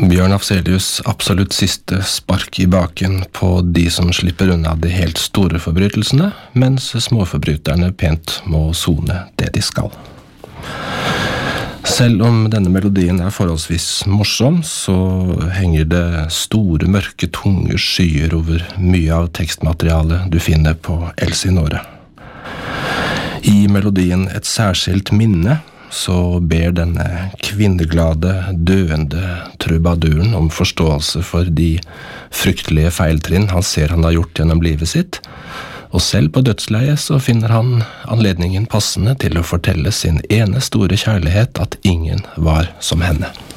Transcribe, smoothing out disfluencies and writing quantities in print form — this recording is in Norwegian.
Bjørn Afzelius' absolutt siste spark i baken på de som slipper unna de helt store forbrytelsene, mens småforbryterne pent må sone det de skal. Selv om denne melodien forholdsvis morsom, så henger det store, mørke, tunge skyer over mye av tekstmaterialet du finner på Elsinore. I melodien Et særskilt minne så ber denne kvinneglade, døende trubaduren om forståelse for de fryktelige feiltrinn han ser han har gjort gjennom livet sitt, og selv på dødsleiet så finner han anledningen passende til å fortelle sin ene store kjærlighet at ingen var som henne.